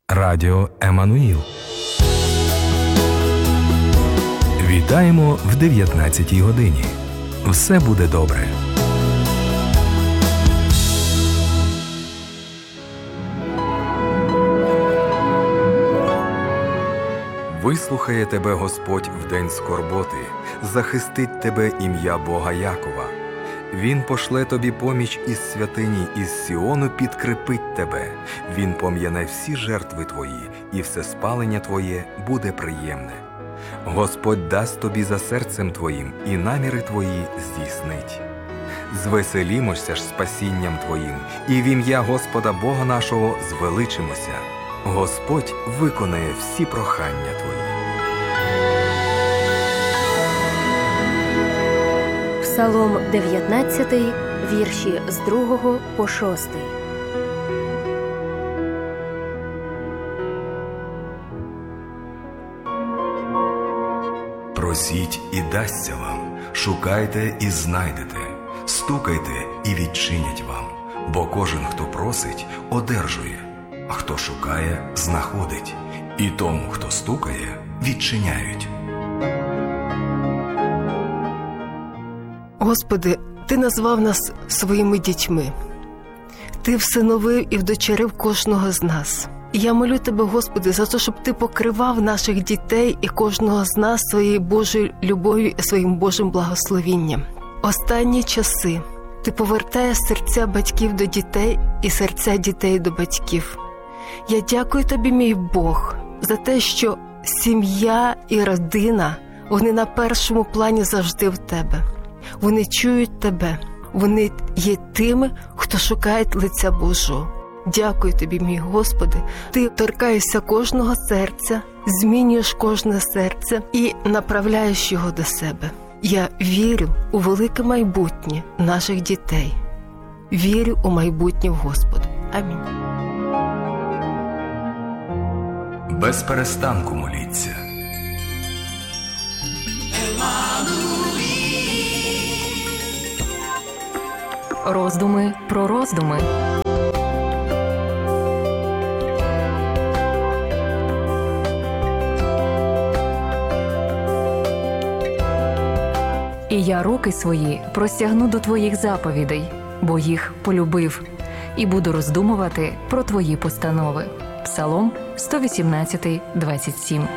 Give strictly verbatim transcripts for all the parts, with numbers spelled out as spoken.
Радіо Еммануїл. Вітаємо в дев'ятнадцятій годині. Все буде добре. Вислухає тебе Господь в день скорботи, захистить тебе ім'я Бога Якова. Він пошле тобі поміч із святині, із Сіону підкріпить тебе. Він пом'яне всі жертви твої, і все спалення твоє буде приємне. Господь дасть тобі за серцем твоїм, і наміри твої здійснить. Звеселімося ж спасінням твоїм, і в ім'я Господа Бога нашого звеличимося. Господь виконає всі прохання твої. Псалом дев'ятнадцятий, вірші з другого по шостий. Просіть і дасться вам, шукайте і знайдете, стукайте і відчинять вам, бо кожен, хто просить, одержує, а хто шукає, знаходить, і тому, хто стукає, відчиняють. Господи, Ти назвав нас своїми дітьми. Ти всиновив і вдочерив кожного з нас. І я молю Тебе, Господи, за те, щоб Ти покривав наших дітей і кожного з нас своєю Божою любов'ю і своїм Божим благословінням. Останні часи Ти повертаєш серця батьків до дітей і серця дітей до батьків. Я дякую Тобі, мій Бог, за те, що сім'я і родина, вони на першому плані завжди в Тебе. Вони чують Тебе, вони є тими, хто шукає лиця Божого. Дякую Тобі, мій Господи, Ти торкаєшся кожного серця, змінюєш кожне серце і направляєш його до себе. Я вірю у велике майбутнє наших дітей. Вірю у майбутнє в Господа. Амінь. Без перестанку моліться. Роздуми про роздуми. І я руки свої простягну до твоїх заповідей, бо їх полюбив, і буду роздумувати про твої постанови. Псалом сто вісімнадцять, двадцять сім.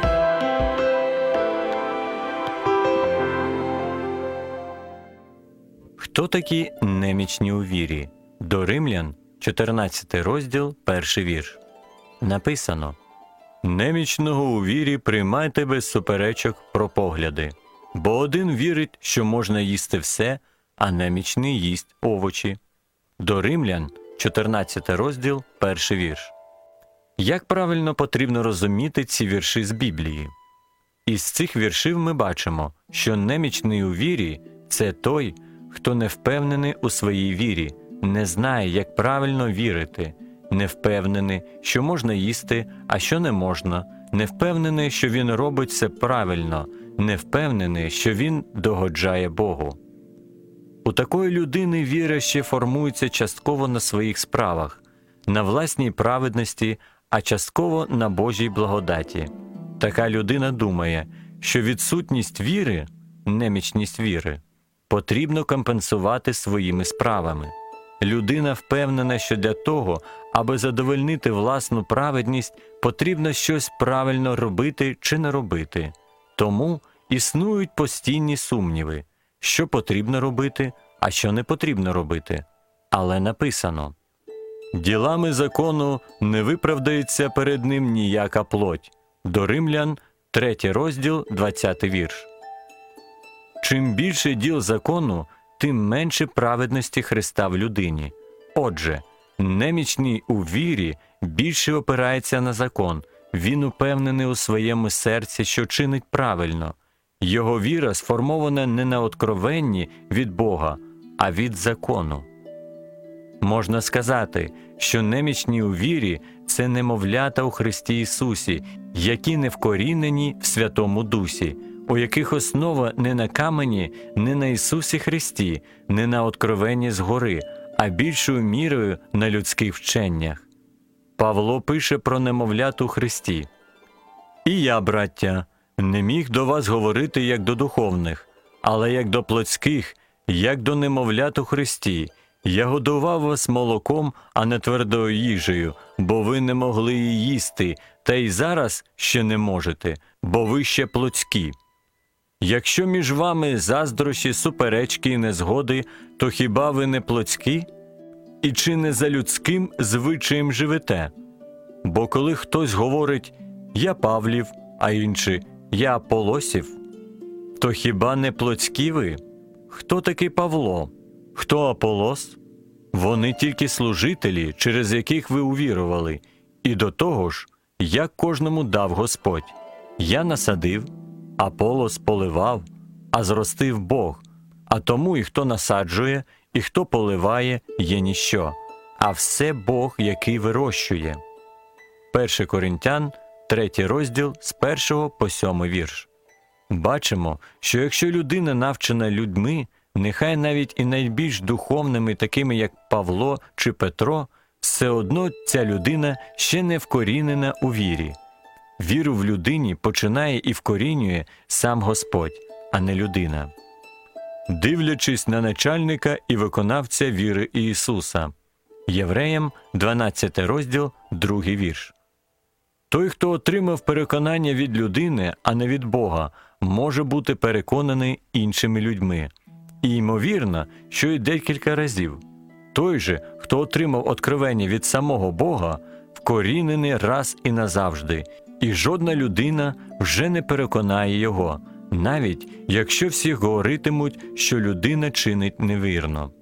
Хто такі немічні у вірі? До Римлян, чотирнадцятий розділ, перший вірш. Написано: «Немічного у вірі приймайте без суперечок про погляди, бо один вірить, що можна їсти все, а немічний їсть овочі». До Римлян, чотирнадцятий розділ, перший вірш. Як правильно потрібно розуміти ці вірші з Біблії? Із цих віршів ми бачимо, що немічний у вірі – це той, хто не впевнений у своїй вірі, не знає, як правильно вірити, не впевнений, що можна їсти, а що не можна, не впевнений, що він робить все правильно, не впевнений, що він догоджає Богу. У такої людини віра ще формується частково на своїх справах, на власній праведності, а частково на Божій благодаті. Така людина думає, що відсутність віри, немічність віри, потрібно компенсувати своїми справами. Людина впевнена, що для того, аби задовольнити власну праведність, потрібно щось правильно робити чи не робити. Тому існують постійні сумніви, що потрібно робити, а що не потрібно робити. Але написано: «Ділами закону не виправдається перед ним ніяка плоть». До Римлян, третій розділ, двадцятий вірш. Чим більше діл закону, тим менше праведності Христа в людині. Отже, немічний у вірі більше опирається на закон. Він упевнений у своєму серці, що чинить правильно. Його віра сформована не на откровенні від Бога, а від закону. Можна сказати, що немічні у вірі – це немовлята у Христі Ісусі, які не вкорінені в Святому Дусі, у яких основа не на камені, не на Ісусі Христі, не на откровенні згори, а більшою мірою на людських вченнях. Павло пише про немовлят у Христі. «І я, браття, не міг до вас говорити як до духовних, але як до плотських, як до немовлят у Христі. Я годував вас молоком, а не твердою їжею, бо ви не могли її їсти, та й зараз ще не можете, бо ви ще плотські. Якщо між вами заздрощі, суперечки і незгоди, то хіба ви не плотські? І чи не за людським звичаєм живете? Бо коли хтось говорить «Я Павлів», а інший «Я Аполосів», то хіба не плотські ви? Хто такий Павло? Хто Аполос? Вони тільки служителі, через яких ви увірували. І до того ж, як кожному дав Господь. Я насадив, Аполос поливав, а зростив Бог. А тому і хто насаджує, і хто поливає, є ніщо, а все Бог, який вирощує. Перше Коринтян, третій розділ, з першого по сьомий вірш. Бачимо, що якщо людина навчена людьми, нехай навіть і найбільш духовними, такими як Павло чи Петро, все одно ця людина ще не вкорінена у вірі. Віру в людині починає і вкорінює сам Господь, а не людина. Дивлячись на начальника і виконавця віри Ісуса. Євреям, дванадцятий розділ, другий вірш. Той, хто отримав переконання від людини, а не від Бога, може бути переконаний іншими людьми. І ймовірно, що й декілька разів. Той же, хто отримав откровення від самого Бога, вкорінений раз і назавжди, і жодна людина вже не переконає його, навіть якщо всі говоритимуть, що людина чинить невірно.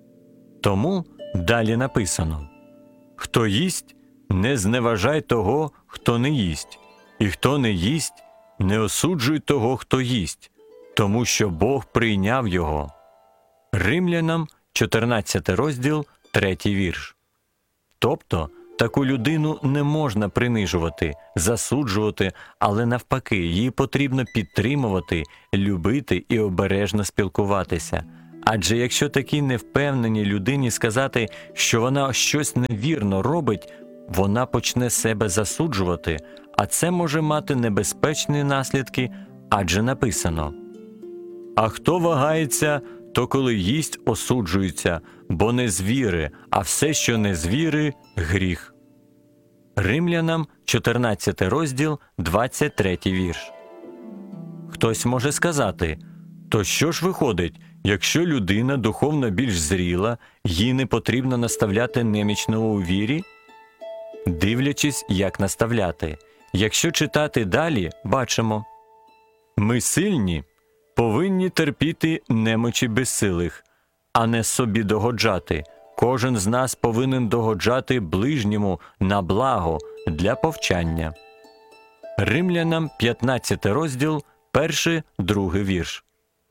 Тому далі написано: «Хто їсть, не зневажай того, хто не їсть, і хто не їсть, не осуджуй того, хто їсть, тому що Бог прийняв його». Римлянам, чотирнадцятий розділ, третій вірш. Тобто, таку людину не можна принижувати, засуджувати, але навпаки, її потрібно підтримувати, любити і обережно спілкуватися. Адже якщо такій невпевненій людині сказати, що вона щось невірно робить, вона почне себе засуджувати, а це може мати небезпечні наслідки, адже написано: «А хто вагається, то коли їсть, осуджується, бо не з віри, а все, що не з віри – гріх». Римлянам, чотирнадцятий розділ, двадцять третій вірш. Хтось може сказати: то що ж виходить, якщо людина духовно більш зріла, їй не потрібно наставляти немічного у вірі? Дивлячись, як наставляти. Якщо читати далі, бачимо: «Ми сильні, повинні терпіти немочі безсилих, а не собі догоджати. Кожен з нас повинен догоджати ближньому на благо для повчання». Римлянам, п'ятнадцятий розділ, перший, другий вірш.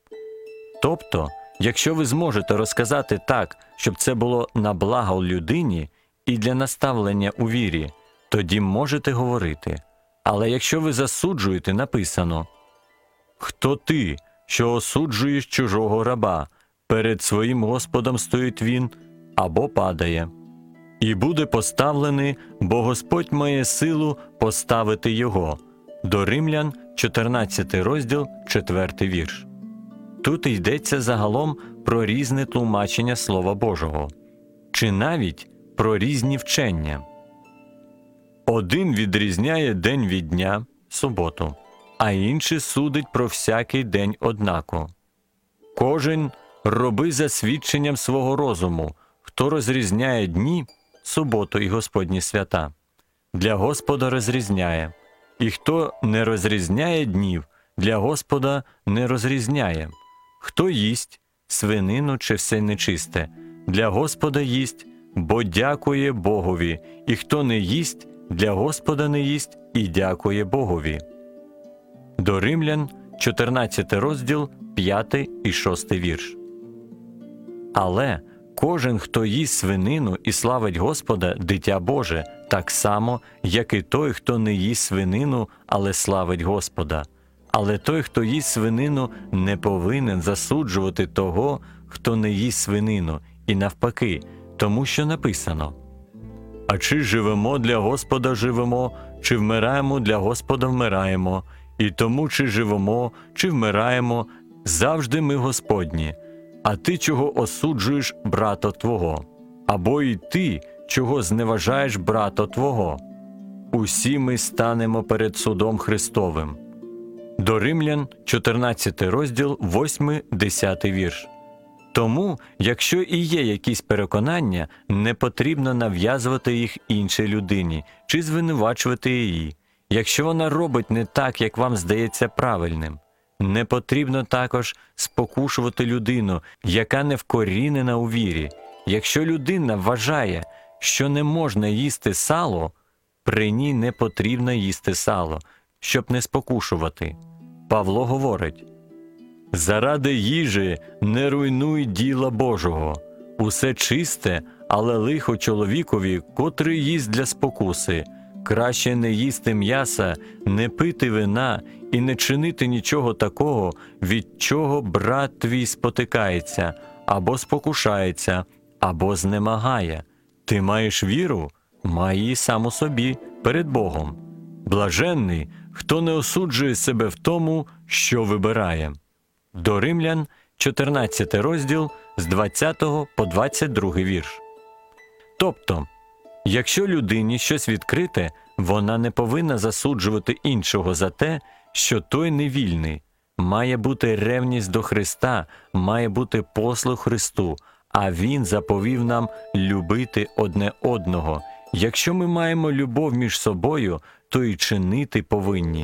Тобто, якщо ви зможете розказати так, щоб це було на благо людині і для наставлення у вірі, тоді можете говорити. Але якщо ви засуджуєте, написано: «Хто ти, що осуджуєш чужого раба? Перед своїм Господом стоїть він або падає. І буде поставлений, бо Господь має силу поставити його». До Римлян, чотирнадцятий розділ, четвертий вірш. Тут йдеться загалом про різне тлумачення Слова Божого, чи навіть про різні вчення. Один відрізняє день від дня, суботу, а інший судить про всякий день однако. Кожен роби за свідченням свого розуму, хто розрізняє дні, суботу і Господні свята. Для Господа розрізняє, і хто не розрізняє днів, для Господа не розрізняє. Хто їсть свинину чи все нечисте, для Господа їсть, бо дякує Богові, і хто не їсть, для Господа не їсть і дякує Богові. До Римлян, чотирнадцятий розділ, п'ятий і шостий вірш. Але кожен, хто їсть свинину і славить Господа, дитя Боже, так само, як і той, хто не їсть свинину, але славить Господа. Але той, хто їсть свинину, не повинен засуджувати того, хто не їсть свинину, і навпаки, тому що написано: А чи живемо для Господа живемо, чи вмираємо для Господа вмираємо, і тому чи живемо, чи вмираємо, завжди ми Господні. А ти чого осуджуєш брата твого? Або і ти, чого зневажаєш брата твого? Усі ми станемо перед судом Христовим. До Римлян, чотирнадцятий розділ, восьмий-десятий вірш. Тому, якщо і є якісь переконання, не потрібно нав'язувати їх іншій людині чи звинувачувати її. Якщо вона робить не так, як вам здається правильним, не потрібно також спокушувати людину, яка не вкорінена у вірі. Якщо людина вважає, що не можна їсти сало, при ній не потрібно їсти сало, щоб не спокушувати. Павло говорить: «Заради їжі не руйнуй діла Божого. Усе чисте, але лихо чоловікові, котрий їсть для спокуси. Краще не їсти м'яса, не пити вина і не чинити нічого такого, від чого брат твій спотикається, або спокушається, або знемагає. Ти маєш віру? Май її сам у собі, перед Богом. Блаженний, хто не осуджує себе в тому, що вибирає». До Римлян, чотирнадцятий розділ, з двадцятого по двадцять другий вірш. Тобто, якщо людині щось відкрите, вона не повинна засуджувати іншого за те, що той невільний. Має бути ревність до Христа, має бути послух Христу, а Він заповів нам любити одне одного. Якщо ми маємо любов між собою, то й чинити повинні.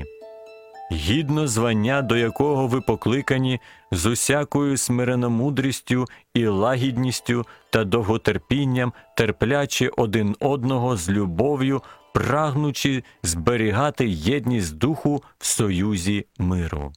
Гідно звання, до якого ви покликані, з усякою смиренномудрістю і лагідністю та довготерпінням, терплячи один одного з любов'ю, прагнучи зберігати єдність духу в союзі миру.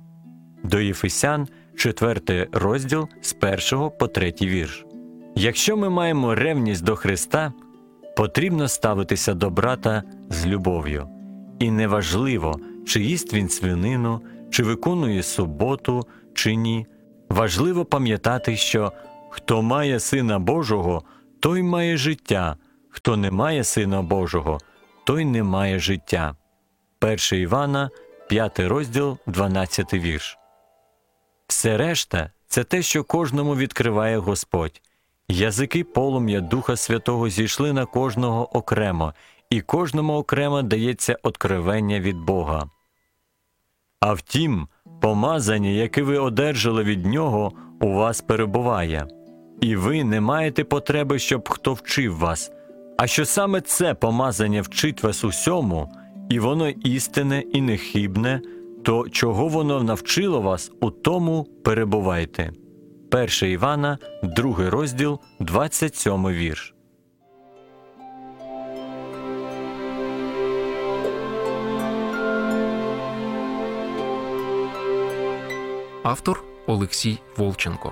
До Єфесян, четвертий розділ, з першого по третій вірш. Якщо ми маємо ревність до Христа, потрібно ставитися до брата з любов'ю. І неважливо, чи їсть він свинину, чи виконує суботу, чи ні. Важливо пам'ятати, що хто має Сина Божого, той має життя, хто не має Сина Божого, той не має життя. перше Івана, п'ятий розділ, дванадцятий вірш. Все решта – це те, що кожному відкриває Господь. Язики полум'я Духа Святого зійшли на кожного окремо, і кожному окремо дається откровення від Бога. А втім, помазання, яке ви одержали від Нього, у вас перебуває. І ви не маєте потреби, щоб хто вчив вас. А що саме це помазання вчить вас усьому, і воно істинне і нехибне, то чого воно навчило вас, у тому перебувайте. перше Івана, другий розділ, двадцять сьомий вірш. Автор Олексій Волченко.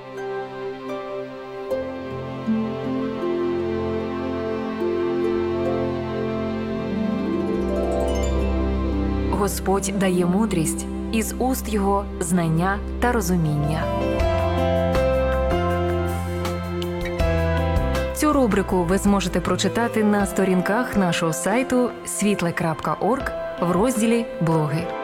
Господь дає мудрість, із уст Його знання та розуміння. Цю рубрику ви зможете прочитати на сторінках нашого сайту світле крапка орг в розділі «Блоги».